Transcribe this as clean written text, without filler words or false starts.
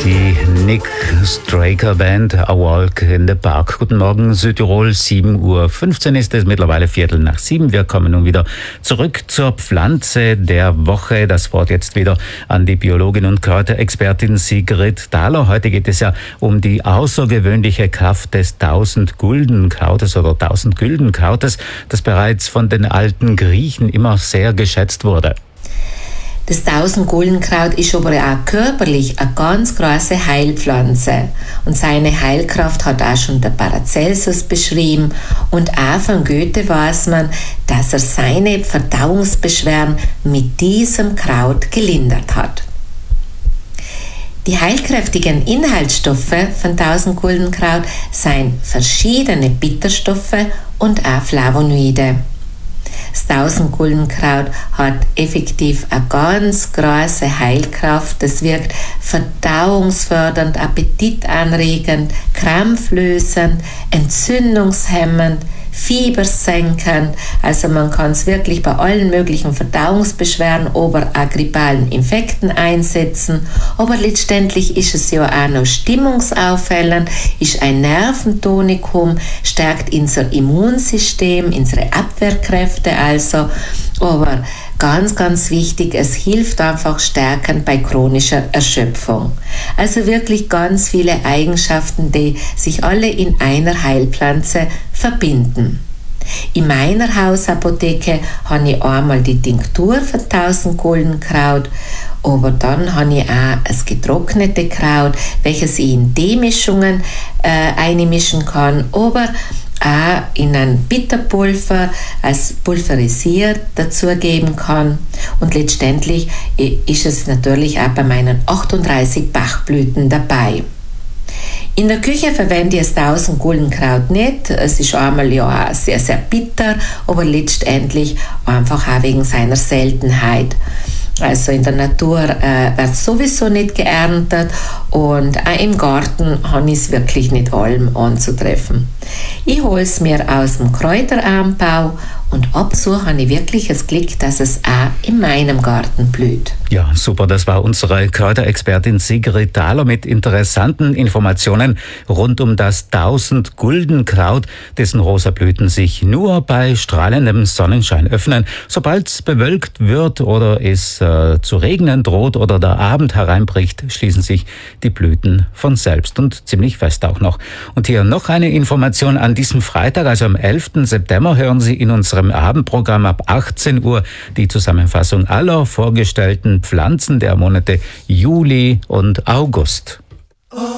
Die Nick Straker Band, A Walk in the Park. Guten Morgen, Südtirol, 7:15 Uhr ist es, mittlerweile 6:15. Wir kommen nun wieder zurück zur Pflanze der Woche. Das Wort jetzt wieder an die Biologin und Kräuterexpertin Sigrid Thaler. Heute geht es ja um die außergewöhnliche Kraft des 1000-Gulden-Krautes oder 1000-Gülden-Krautes, das bereits von den alten Griechen immer sehr geschätzt wurde. Das 1000-Gulden-Kraut ist aber auch körperlich eine ganz große Heilpflanze. Und seine Heilkraft hat auch schon der Paracelsus beschrieben. Und auch von Goethe weiß man, dass er seine Verdauungsbeschwerden mit diesem Kraut gelindert hat. Die heilkräftigen Inhaltsstoffe von 1000-Gulden-Kraut sind verschiedene Bitterstoffe und auch Flavonoide. Das 1000-Gulden-Kraut hat effektiv eine ganz große Heilkraft. Das wirkt verdauungsfördernd, appetitanregend, krampflösend, entzündungshemmend, fiebersenkend. Also man kann es wirklich bei allen möglichen Verdauungsbeschwerden oder auch grippalen Infekten einsetzen. Aber letztendlich ist es ja auch noch stimmungsaufhellend, ist ein Nerventonikum, stärkt unser Immunsystem, unsere Abwehrkräfte also. Aber ganz, ganz wichtig, es hilft einfach stärkend bei chronischer Erschöpfung. Also wirklich ganz viele Eigenschaften, die sich alle in einer Heilpflanze verbinden. In meiner Hausapotheke habe ich einmal die Tinktur von 1000-Gulden-Kraut, aber dann habe ich auch das getrocknete Kraut, welches ich in Teemischungen einmischen kann, aber auch in ein Bitterpulver als pulverisiert dazugeben kann. Und letztendlich ist es natürlich auch bei meinen 38 Bachblüten dabei. In der Küche verwende ich das 1000-Gulden-Kraut nicht. Es ist einmal ja auch sehr, sehr bitter, aber letztendlich einfach auch wegen seiner Seltenheit. Also in der Natur wird sowieso nicht geerntet und auch im Garten habe ich es wirklich nicht allem anzutreffen. Ich hole es mir aus dem Kräuteranbau und ab und zu habe ich wirklich das Glück, dass es auch in meinem Garten blüht. Ja, super. Das war unsere Kräuterexpertin Sigrid Thaler mit interessanten Informationen rund um das 1000-Gulden-Kraut, dessen rosa Blüten sich nur bei strahlendem Sonnenschein öffnen. Sobald es bewölkt wird oder es zu regnen droht oder der Abend hereinbricht, schließen sich die Blüten von selbst und ziemlich fest auch noch. Und hier noch eine Information an diesem Freitag, also am 11. September, hören Sie in unserem Abendprogramm ab 18 Uhr die Zusammenfassung aller vorgestellten Pflanzen der Monate Juli und August.